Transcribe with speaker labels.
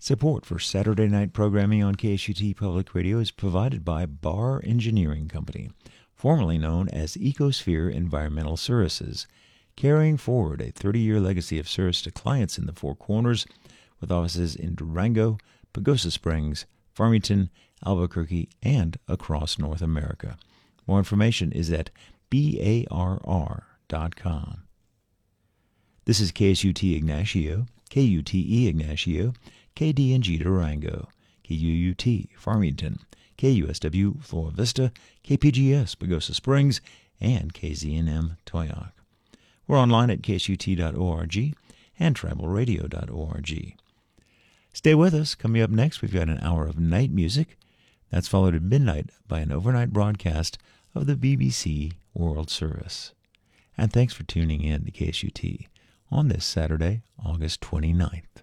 Speaker 1: Support for Saturday night programming on KSUT Public Radio is provided by Barr Engineering Company, formerly known as Ecosphere Environmental Services, carrying forward a 30-year legacy of service to clients in the Four Corners, with offices in Durango, Pagosa Springs, Farmington, Albuquerque, and across North America. More information is at barr.com. This is KSUT Ignacio, KUTE Ignacio, KDNG Durango, KUUT Farmington, KUSW Flora Vista, KPGS Pagosa Springs, and KZNM Toyoc. We're online at ksut.org and tribalradio.org. Stay with us. Coming up next, we've got an hour of night music. That's followed at midnight by an overnight broadcast of the BBC World Service. And thanks for tuning in to KSUT on this Saturday, August 29th.